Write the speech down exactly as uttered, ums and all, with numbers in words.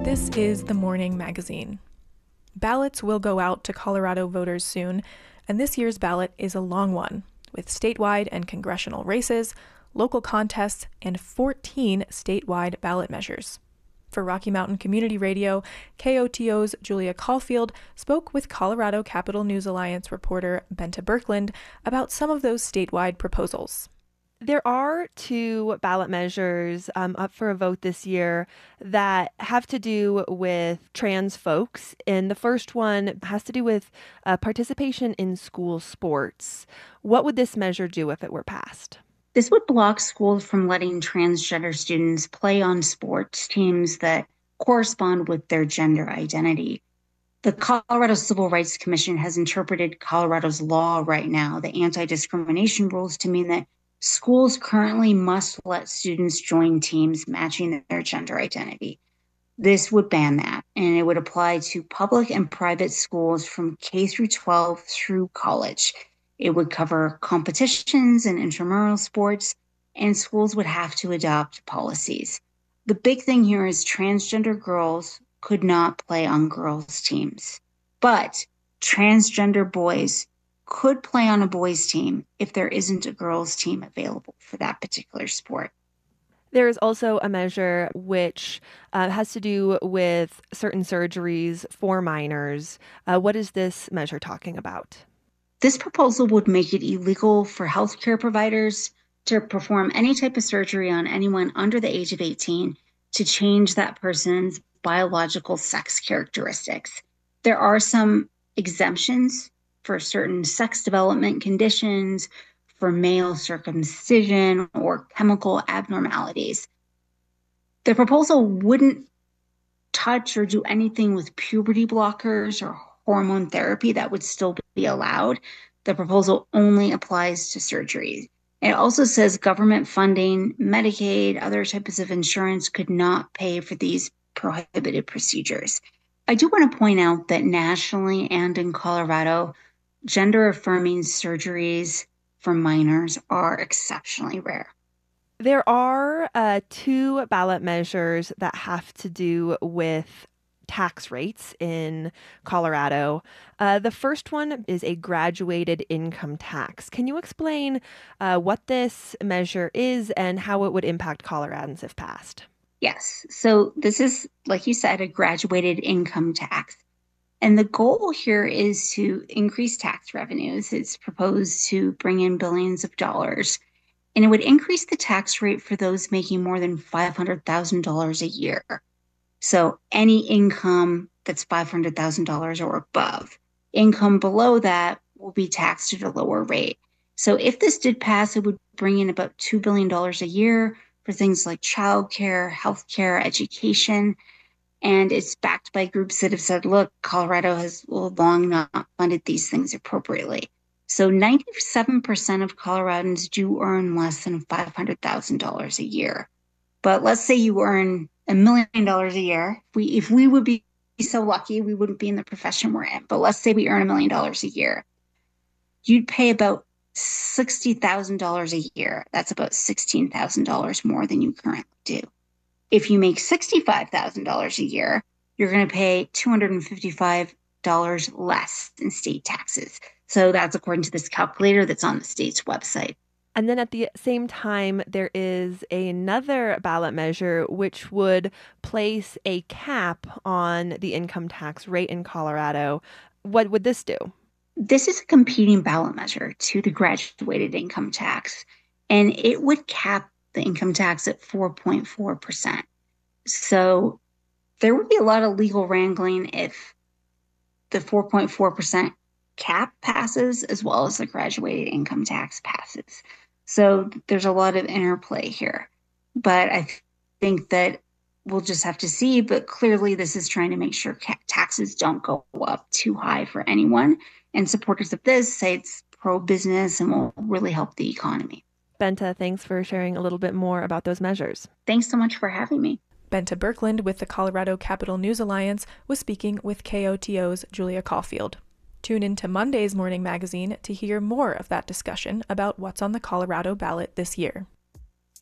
This is The Morning Magazine. Ballots will go out to Colorado voters soon, and this year's ballot is a long one, with statewide and congressional races, local contests, and fourteen statewide ballot measures. For Rocky Mountain Community Radio, K O T O's Julia Caulfield spoke with Colorado Capital News Alliance reporter Bente Birkeland about some of those statewide proposals. There are two ballot measures um, up for a vote this year that have to do with trans folks. And the first one has to do with uh, participation in school sports. What would this measure do if it were passed? This would block schools from letting transgender students play on sports teams that correspond with their gender identity. The Colorado Civil Rights Commission has interpreted Colorado's law right now, the anti-discrimination rules, to mean that schools currently must let students join teams matching their gender identity. This would ban that, and it would apply to public and private schools from K through twelve through college. It would cover competitions and intramural sports, and schools would have to adopt policies. The big thing here is transgender girls could not play on girls' teams, but transgender boys could play on a boys' team if there isn't a girls' team available for that particular sport. There is also a measure which uh, has to do with certain surgeries for minors. Uh, what is this measure talking about? This proposal would make it illegal for healthcare providers to perform any type of surgery on anyone under the age of eighteen to change that person's biological sex characteristics. There are some exemptions for certain sex development conditions, for male circumcision, or chemical abnormalities. The proposal wouldn't touch or do anything with puberty blockers or hormone therapy. That would still be allowed. The proposal only applies to surgery. It also says government funding, Medicaid, other types of insurance could not pay for these prohibited procedures. I do want to point out that nationally and in Colorado, gender-affirming surgeries for minors are exceptionally rare. There are uh, two ballot measures that have to do with tax rates in Colorado. Uh, the first one is a graduated income tax. Can you explain uh, what this measure is and how it would impact Coloradans if passed? Yes. So this is, like you said, a graduated income tax. And the goal here is to increase tax revenues. It's proposed to bring in billions of dollars. And it would increase the tax rate for those making more than five hundred thousand dollars a year. So any income that's five hundred thousand dollars or above. Income below that will be taxed at a lower rate. So if this did pass, it would bring in about two billion dollars a year for things like childcare, healthcare, education. And it's backed by groups that have said, look, Colorado has long not funded these things appropriately. So ninety-seven percent of Coloradans do earn less than five hundred thousand dollars a year. But let's say you earn a million dollars a year. If we, if we would be so lucky, we wouldn't be in the profession we're in. But let's say we earn a million dollars a year. You'd pay about sixty thousand dollars a year. That's about sixteen thousand dollars more than you currently do. If you make sixty-five thousand dollars a year, you're going to pay two hundred fifty-five dollars less in state taxes. So that's according to this calculator that's on the state's website. And then at the same time, there is another ballot measure which would place a cap on the income tax rate in Colorado. What would this do? This is a competing ballot measure to the graduated income tax, and it would cap the income tax at four point four percent. So there would be a lot of legal wrangling if the four point four percent cap passes as well as the graduated income tax passes. So there's a lot of interplay here. But I th- think that we'll just have to see. But clearly this is trying to make sure ca- taxes don't go up too high for anyone. And supporters of this say it's pro-business and will really help the economy. Bente, thanks for sharing a little bit more about those measures. Thanks so much for having me. Bente Birkeland with the Colorado Capital News Alliance was speaking with K O T O's Julia Caulfield. Tune in to Monday's Morning Magazine to hear more of that discussion about what's on the Colorado ballot this year.